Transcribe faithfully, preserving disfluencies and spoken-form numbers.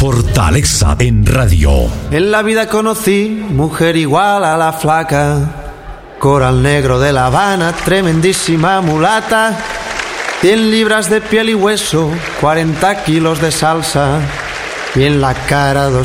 Fortaleza en radio. En la vida conocí mujer igual a la flaca, coral negro de La Habana, tremendísima mulata, cien libras de piel y hueso, cuarenta kilos de salsa, y en la cara dos